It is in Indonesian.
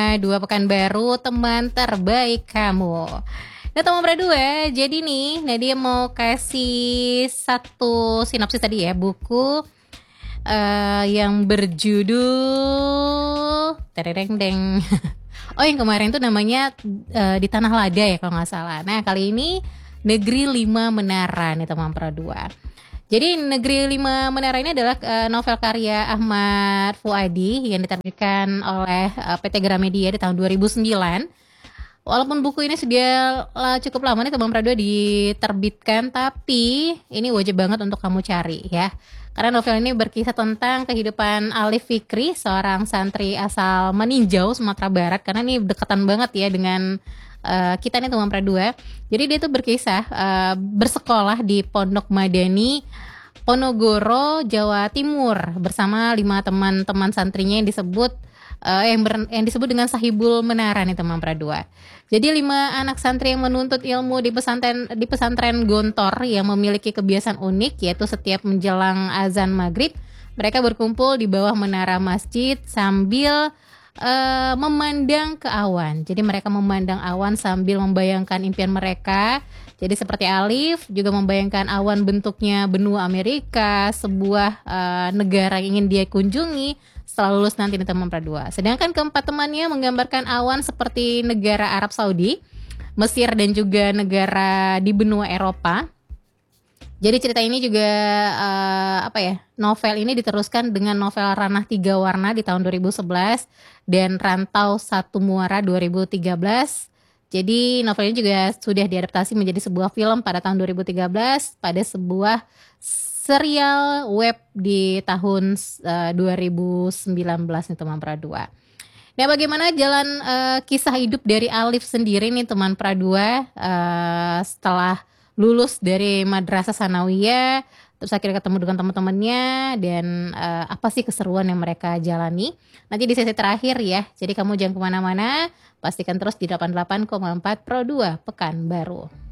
103,2 Pekanbaru, teman terbaik kamu. Nah teman berdua, jadi nih Nadia mau kasih satu sinopsis tadi ya, buku yang berjudul tereng deng. Oh yang kemarin tuh namanya Di Tanah Lada ya kalau nggak salah. Nah kali ini Negeri Lima Menara nih teman berdua. Jadi Negeri Lima Menara ini adalah novel karya Ahmad Fuadi yang diterbitkan oleh PT Gramedia di tahun 2009. Walaupun buku ini sudah cukup lama nih teman Prado diterbitkan, tapi ini wajib banget untuk kamu cari ya. Karena novel ini berkisah tentang kehidupan Alif Fikri, seorang santri asal Meninjau, Sumatera Barat. Karena ini dekatan banget ya dengan kita nih teman Pradua. Jadi dia tuh berkisah bersekolah di Pondok Madani Ponorogo, Jawa Timur bersama 5 teman-teman santrinya yang disebut yang disebut dengan Sahibul Menara nih teman Pradua. Jadi 5 anak santri yang menuntut ilmu di pesantren Gontor yang memiliki kebiasaan unik, yaitu setiap menjelang azan maghrib mereka berkumpul di bawah menara masjid sambil memandang ke awan. Jadi mereka memandang awan sambil membayangkan impian mereka. Jadi seperti Alif juga membayangkan awan bentuknya benua Amerika, sebuah negara yang ingin dia kunjungi setelah lulus nanti di teman Pradua. Sedangkan keempat temannya menggambarkan awan seperti negara Arab Saudi, Mesir dan juga negara di benua Eropa. Jadi cerita ini juga novel ini diteruskan dengan novel Ranah 3 Warna di tahun 2011 dan Rantau 1 Muara 2013. Jadi novel ini juga sudah diadaptasi menjadi sebuah film pada tahun 2013 pada sebuah serial web di tahun 2019 nih teman Pradua. Nah bagaimana jalan kisah hidup dari Alif sendiri nih teman Pradua setelah lulus dari Madrasah Sanawiyah, terus akhirnya ketemu dengan teman-temannya dan apa sih keseruan yang mereka jalani. Nanti di sesi terakhir ya, jadi kamu jangan kemana-mana, pastikan terus di 88,4 Pro 2 Pekanbaru.